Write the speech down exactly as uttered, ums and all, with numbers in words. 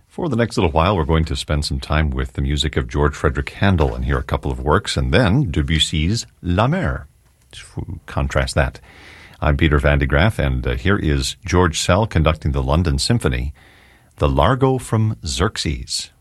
For the next little while, we're going to spend some time with the music of George Frederick Handel and hear a couple of works, and then Debussy's La Mer. Contrast that. I'm Peter Van de Graaff, and uh, here is George Szell conducting the London Symphony, the Largo from Xerxes.